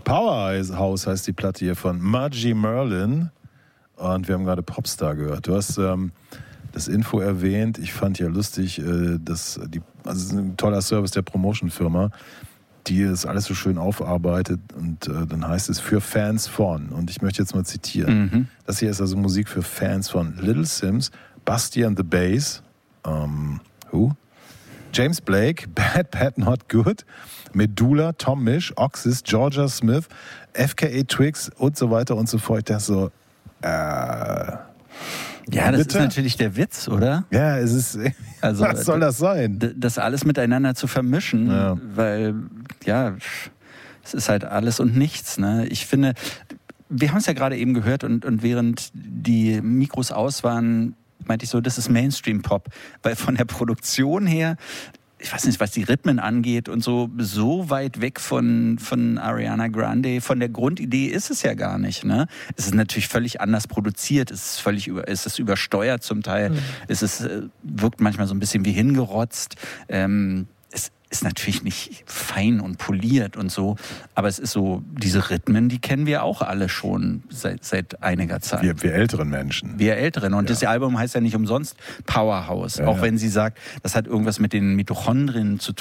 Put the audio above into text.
Powerhouse heißt die Platte hier von Margie Merlin. Und wir haben gerade Popstar gehört. Du hast das Info erwähnt. Ich fand ja lustig, es ist ein toller Service der Promotion-Firma, die es alles so schön aufarbeitet. Und dann heißt es für Fans von. Und ich möchte jetzt mal zitieren. Mhm. Das hier ist also Musik für Fans von Little Sims, Basti and the Bass, James Blake, Bad Bad Not Good, Medulla, Tom Misch, Oxys, Georgia Smith, FKA Twigs und so weiter und so fort. Das so, ja, das ist natürlich der Witz, oder? Ja, es ist, also, was soll das sein? Das alles miteinander zu vermischen, weil, ja, es ist halt alles und nichts, ne? Ich finde, wir haben es ja gerade eben gehört und während die Mikros aus waren, meinte ich so, das ist Mainstream-Pop, weil von der Produktion her, ich weiß nicht, was die Rhythmen angeht und so weit weg von Ariana Grande, von der Grundidee ist es ja gar nicht, ne? Es ist natürlich völlig anders produziert, es ist übersteuert zum Teil, es wirkt manchmal so ein bisschen wie hingerotzt, es ist natürlich nicht fein und poliert und so, aber es ist so, diese Rhythmen, die kennen wir auch alle schon seit einiger Zeit. Wir älteren Menschen. Wir Älteren. Und das Album heißt ja nicht umsonst Powerhouse, auch wenn sie sagt, das hat irgendwas mit den Mitochondrien zu tun.